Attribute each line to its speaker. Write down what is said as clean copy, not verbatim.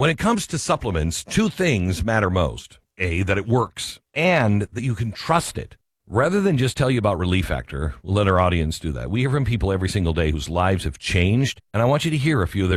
Speaker 1: When it comes to supplements, two things matter most. A, that it works, and that you can trust it. Rather than just tell you about Relief Factor, we'll let our audience do that. We hear from people every single day whose lives have changed, and I want you to hear a few of their